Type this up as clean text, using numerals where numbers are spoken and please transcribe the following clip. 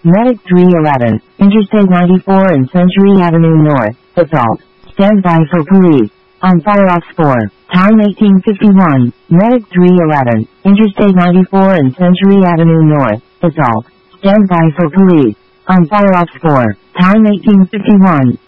Medic 311, Interstate 94 and Century Avenue North, Assault. Stand by for police. On fire off 4. Time 1851. Medic 311, Interstate 94 and Century Avenue North, Assault. Stand by for police. On fire off 4. Time 1851.